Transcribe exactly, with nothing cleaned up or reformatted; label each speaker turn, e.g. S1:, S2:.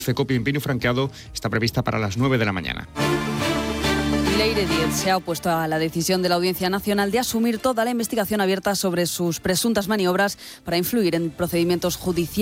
S1: Copio Impino franqueado está prevista para las nueve de la mañana.
S2: Leire Díez se ha opuesto a la decisión de la Audiencia Nacional de asumir toda la investigación abierta sobre sus presuntas maniobras para influir en procedimientos judiciales.